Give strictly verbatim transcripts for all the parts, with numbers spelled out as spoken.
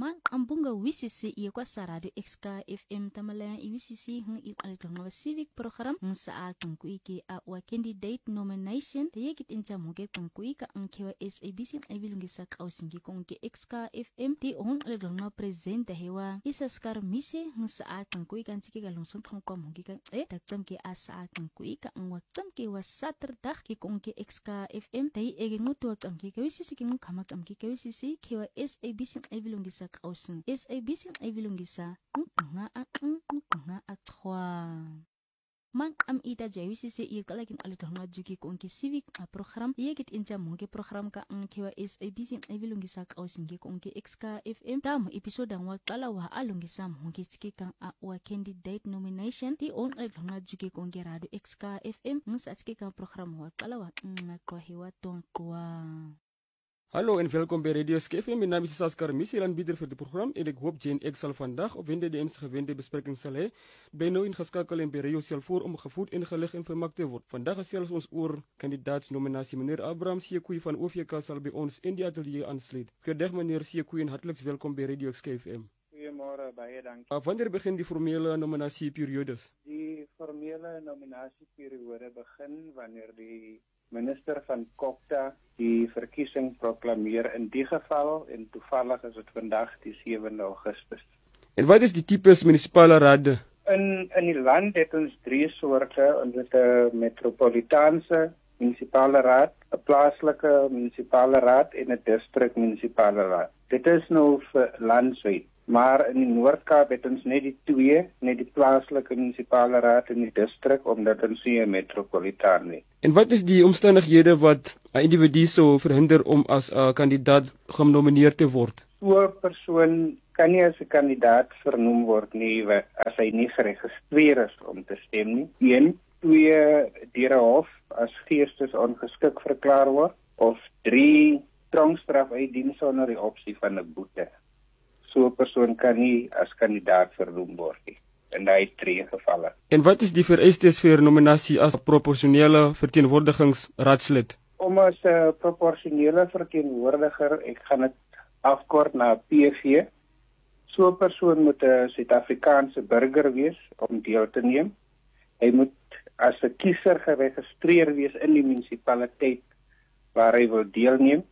Man ambunga wisisi iya kwa sarado X K F M tamalayan iwisisi hung il alitonga civic program hung saa kungkuiki a wa candidate nomination da yekit inta muge kungkuika angkewa S A B C ivilungisa kausingi kongke X K F M di hung alitonga presenta hewa isa skar mise hung saa kungkuika ntiki galungsun kongkwa mungika e daktamke a saa kungkuika ang waktamke wa saterdag ki kongke X K F M dai ege ngutu waktamke kawisisi ki ngukama tamke kawisisi kewa S A B C ivilungisa kausin S A B C ivilungisa nga ang nga atwa man am ita jawi sisi il kalakin alitonga juki ko onki civic a program yekit inja moge program ka ang kewa S A B C ivilungisa kausin ke ko onki X K F M tam episode ang wakala wa alungisa moge siki kang a wa candidate nomination di on alitonga juki ko onki radio X K F M musa siki kang program wakala wa nga kwa hewa tongkwa. Hallo en welkom bij Radio X K F M. Mijn naam is Saskar Missie, aanbieder voor het programma. En ik hoop Jane X zal vandaag op wende de eens gewende bespreking zal hebben. Bij nou ingeschakeld en bij Radio Cel voor om gevoed, ingelegd en vermaakt te worden. Vandaag is zelfs ons oor kandidaatsnominatie. Meneer Abraham Siekoei van O V K zal bij ons in die atelier aansluiten. Goedendag meneer Siekoei en hartelijk welkom bij Radio X K F M. Goedemorgen, baie dankie. Uh, wanneer begint die formele nominatieperiodes? Die formele nominatieperiode begin wanneer die minister van Kokta die verkiezing proclameer. In die geval, en toevallig is het vandaag die zevende Augustus. En wat is die types municipale raden? In, in die land het ons drie soorten. Ons het een metropolitaanse municipale raad, een plaaslike municipale raad en een district municipale raad. Dit is nou vir landwyd. Maar in die Noord-Kaap het ons net die twee, net die plaaslike municipale raad en die district, omdat ons nie 'n metropolitaan het. En wat is die omstandighede wat 'n individu sou verhinder om as 'n uh, kandidaat genomineer te word? So 'n persoon kan nie as 'n kandidaat vernoem word nie as hy nie geregistreer is om te stem nie. Een, twee, deur 'n hof as geestesongeskik verklaar word, of drie, tronkstraf uitdien sonder die opsie van 'n boete. So 'n persoon kan nie as kandidaat vernoem word nie in daai drie gevalle. En wat is die vereistes vir nominasie as proporsionele verteenwoordigingsraadslid? Om as 'n uh, proporsionele verteenwoordiger, ek gaan dit afkort na P V. So 'n persoon moet 'n Suid-Afrikaanse burger wees om deel te neem. Hy moet as 'n kiezer geregistreer wees in die munisipaliteit waar hy wil deelneem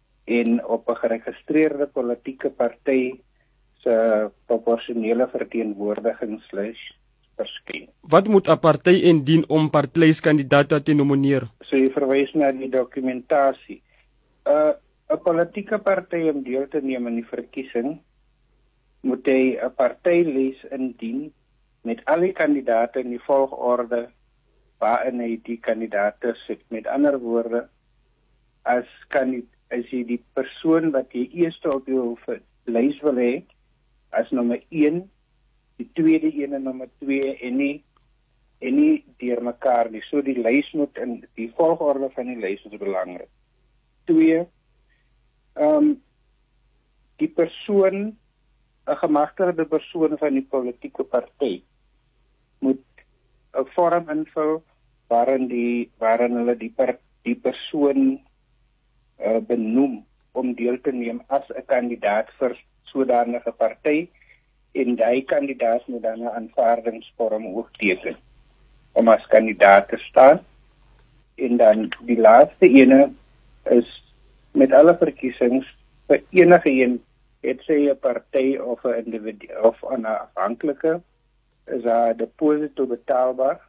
en op 'n geregistreerde politieke party se proporsionele verteenwoordigingslys verskyn. Wat moet 'n party indien om partytjiekandidaate te nomineer? So jy verwys na die dokumentasie. 'n uh, 'n politieke party om deel te neem aan die verkiesing moet hy 'n partylys indien met al die kandidate in die volgorde waarin hy die kandidate sit. Met ander woorde, as kan as jy die persoon wat jy eers op jou lys wil hê as nommer een, die tweede een en nommer twee en nie en nie deur mekaar nie. So die lys moet in die volgorde van die lys is belangrik. Twee, ehm um, die persoon, 'n gemagtigde persoon van die politieke party moet 'n vorm invul waarin die waarin hulle die per, die persoon uh, benoem om deel te neem as 'n kandidaat vir sodanige party en daai kandidaat moet dan 'n aanvaardingsvorm ook teken om as kandidaat te staan. En dan die laaste ene is met alle verkiesings vir enige een, het sy 'n party of 'n individu of 'n afhanklike, is 'n deposito betaalbaar.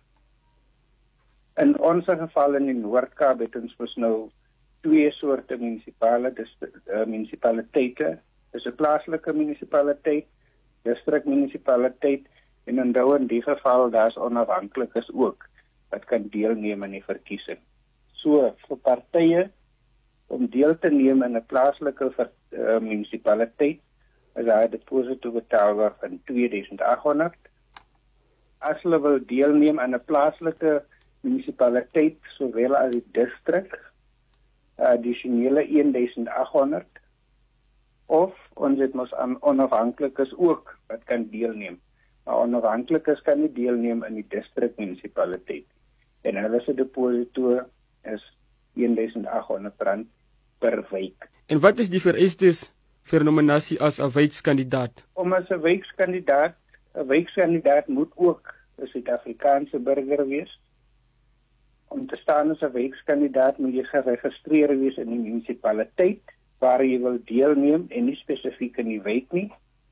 In ons geval in die Noord-Kaap het ons mos nou twee soorte munisipale uh, munisipaliteite. Dis 'n plaaslike munisipaliteit, district munisipaliteit en onthou in die geval daar's onafhanklikes ook wat kan deelneem aan die verkiesing. So vir partye om deel te neem in 'n plaaslike uh, munisipaliteit is daar 'n deposito betaalbaar van twee duisend agt honderd. As hulle wil deelneem aan 'n plaaslike munisipaliteit sowel as die distrik, addisionele een duisend agt honderd, of ons het mos aan onafhanklikes ook wat kan deelneem. Maar onafhanklikes kan nie deelneem in die distrik munisipaliteit. En hulle se deposito is een duisend agt honderd rand per week. En wat is die vereistes vir nominasie as 'n wijkskandidaat? Om as 'n wijkskandidaat, 'n wijkskandidaat moet ook 'n Suid-Afrikaanse burger wees. Om te staan as 'n wijkskandidaat moet jy geregistreer wees in die munisipaliteit waar jy wil deelneem en nie spesifiek in die wijk nie.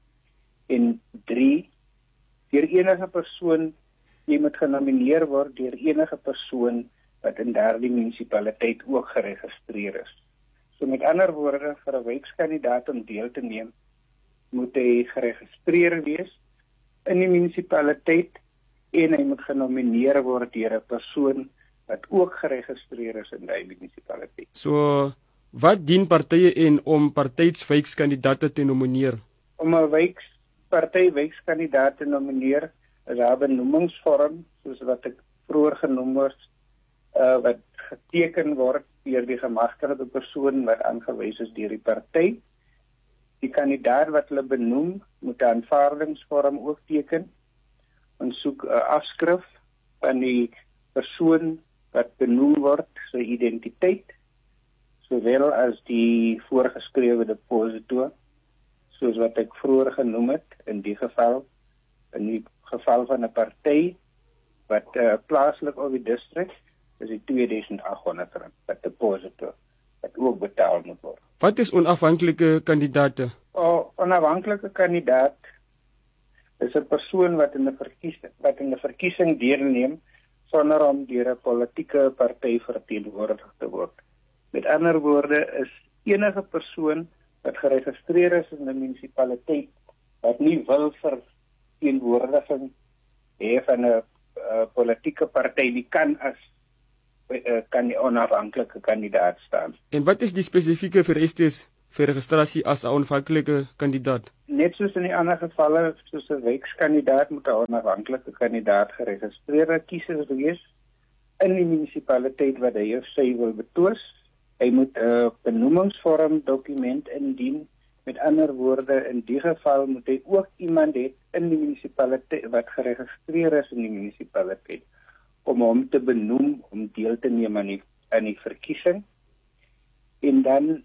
En drie, deur enige persoon, jy moet genomineer word deur enige persoon wat in daardie munisipaliteit ook geregistreer is. So met ander woorde, vir 'n wijkskandidaat om deel te neem, moet hy geregistreer wees in die munisipaliteit en hy moet genomineer word deur 'n persoon wat ook geregistreer is in die munisipaliteit. So, wat dien partye en om partydswijkskandidaate te nomineer? Om 'n wijks, party wijkskandidaat te nomineer, is daar 'n benoemingsvorm, soos wat ek vroeër genoem het, uh, wat geteken word deur die gemagtigde persoon wat aangewys is deur die party. Die kandidaat wat hulle benoem, moet 'n aanvaardingsvorm ook teken en soek 'n afskrif van die persoon wat benoem word, sy identiteit, sowel as die voorgeskrewe deposito, soos wat ek vroeër genoem het, in die geval, in die geval van 'n party wat uh, plaaslik of die district, is die twee duisend agt honderd rand wat deposito wat ook betaal moet word. Wat is onafhanklike kandidaate? O, onafhanklike kandidaat is 'n persoon wat in 'n verkiesing wat in 'n verkiesing deelneem sonder om deur 'n politieke party verteenwoordig te word. Met ander woorde is enige persoon wat geregistreer is in 'n munisipaliteit wat nie wil vir teenwoordiging hê van 'n uh, politieke party, die kan as uh, kan die onafhanklike kandidaat staan. En wat is die spesifieke vereistes vir registrasie as 'n onafhanklike kandidaat? Net soos in die ander gevalle, soos 'n wijkskandidaat moet 'n onafhanklike kandidaat geregistreerde kiesers wees in die munisipaliteit wat hy of sy wil betwis. Hy moet 'n benoemingsvorm dokument indien. Met ander woorde, in die geval moet hy ook iemand hê in die munisipaliteit wat geregistreer is in die munisipaliteit om hom te benoem om deel te neem aan die aan die verkiesing. En dan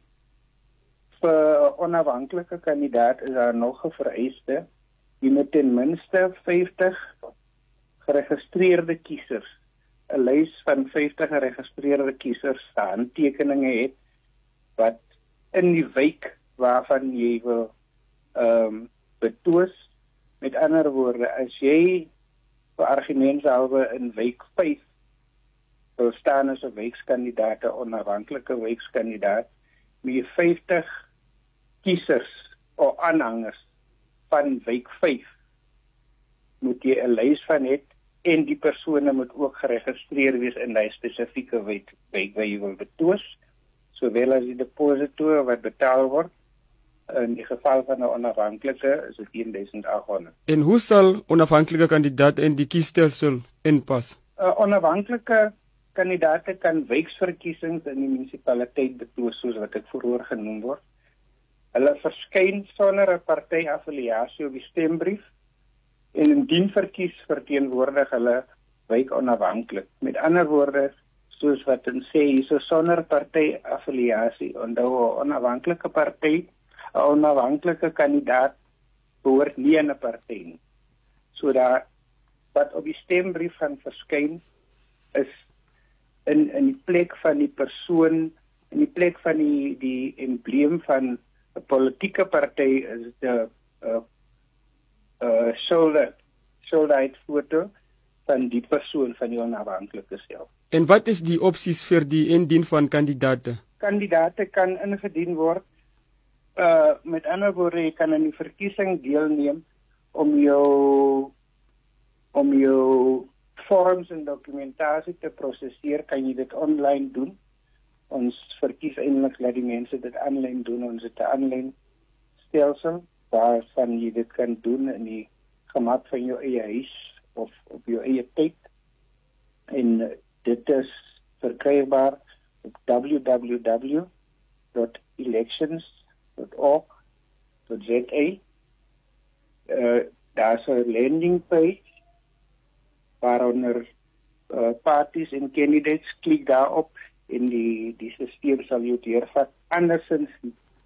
vir 'n onafhanklike kandidaat is daar nog 'n vereiste. Jy moet ten minste vyftig geregistreerde kiesers, 'n lys van vyftig geregistreerde kiesers se handtekeninge het wat in die wijk waarvan jy wil ehm um, betwis. Met ander woorde, as jy vir argumentshalwe in wijk vyf wil staan as 'n wijkskandidaat, 'n onafhanklike wijkskandidaat, moet jy vyftig kiesers of aanhangers van wijk vyf moet jy 'n lys van hê en die persone moet ook geregistreer wees in die spesifieke wijk waar jy wil betwis, sowel as die deposito wat betaal word. In die geval van 'n onafhanklike is dit een duisend agt honderd. En hoe sal onafhanklike kandidaate in die kiesstelsel inpas? 'n Onafhanklike kandidaate kan wijksverkiesings in die munisipaliteit betwis, soos wat ek vroeër genoem word. Hulle verskyn sonder 'n party-affiliasie op die stembrief en indien verkies verteenwoordig hulle wijk onafhanklik. Met ander woorde, soos wat ons sê, hierso sonder party-affiliasie, onthou 'n onafhanklike party, 'n onafhanklike kandidaat behoort nie aan 'n party nie. So daar wat op die stembrief gaan verskyn is in in die plek van die persoon, in die plek van die die embleem van 'n politieke party is dit 'n 'n 'n shoulder shoulder foto van die persoon van die onafhanklike self. En wat is die opsies vir die indien van kandidaate? Kandidaate kan ingedien word. Uh, met ander woorde, jy kan in die verkiesing deelneem om jou om jou vorms en dokumentasie te prosesseer, kan jy dit online doen. Ons verkies eintlik dat die mense dit aanlyn doen. Ons het 'n aanlyn stelsel waarvan jy dit kan doen in die gemak van jou eie huis of op jou eie tyd. En uh, dit is verkrybaar op w w w dot elections dot org dot z a. Uh, daar's 'n landing page waaronder uh, parties en candidates, klik daarop en die die stelsel sal jou deurvat. Andersins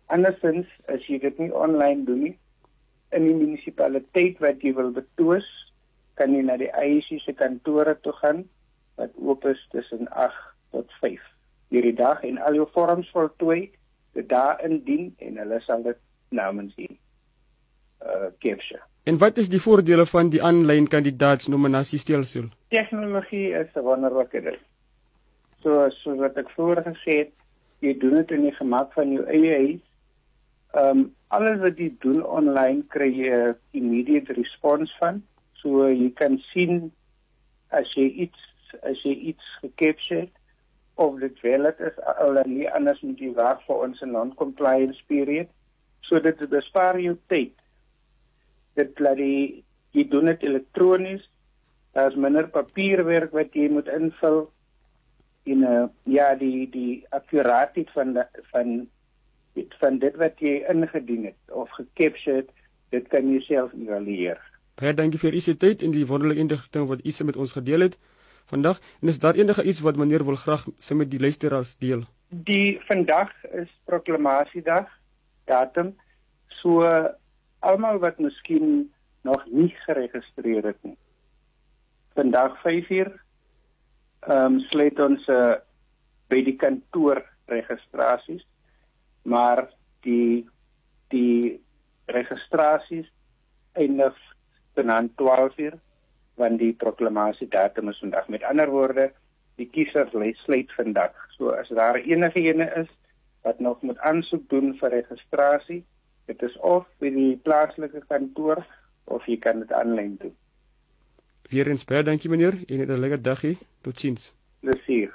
Andersins, as jy dit nie online doen nie, in die munisipaliteit wat jy wil betoos, kan jy na die I E C se kantore toe gaan, wat oop is tussen agt tot vyf hierdie dag, en al jou vorms voltooi, dit daar indien, en hulle sal dit namens die uh, capture. En wat is die voordele van die aanlyn kandidaatsnominasiestelsel? Tegnologie is 'n wonderlike ding. So, soos wat ek vroeër gesê het, jy doen dit in die gemak van jou eie huis. Um, alles wat jy doen online, kry jy 'n immediate response van. So, jy kan sien, as jy iets, as jy iets gecapture het, of dit valid is, al nie, anders moet jy wag vir ons non-compliance period. So, dit bespaar jou tyd. Dit laat die, jy doen dit elektronies, daar is minder papierwerk wat jy moet invul, en uh, ja, die, die accuraatheid van, de, van, van dit wat jy ingedien het, of gecapture het, dit kan jy self evalueer. Baie dankie vir u se tyd en die wonderlike inligting wat u met ons gedeel het vandag. En is daar enige iets wat meneer wil graag saam met die luisteraars deel? Die vandag is proklamasiedag, datum, so almal wat miskien nog nie geregistreer het nie. Vandag vyf uur um, sluit ons uh, by die kantoor registrasies, maar die die registrasies eindig binne twaalf uur, want die proklamasiedatum is vandag. Met ander woorde, die kiesers sluit vandag. So as daar enige ene is wat nog moet aansoek doen vir registrasie, dit is of by die plaaslike kantoor, of jy kan dit aanlyn doen. Weerens baie dankie meneer, en 'n lekker dagie. Totsiens. Plesier.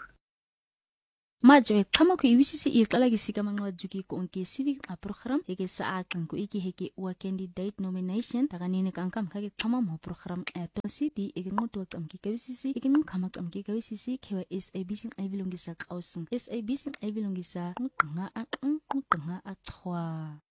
Majwe kama ku iwisisi iqala kisika manqwajuki konke civic a program eke sa aqinko iki heke wa candidate nomination takanini kankam kake kama mo program eto city eke ngoto kamki kawisisi eke ngkama kamki kawisisi kewa S A B C avilungisa qausin S A B C avilungisa ngqa a ngqa a chwa